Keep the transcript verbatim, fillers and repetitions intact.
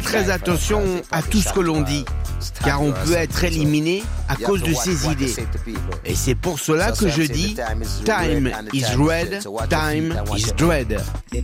très attention à tout ce que l'on dit, car on peut être éliminé à cause de ses idées. Et c'est pour cela que je dis « Time is red, time is dread ».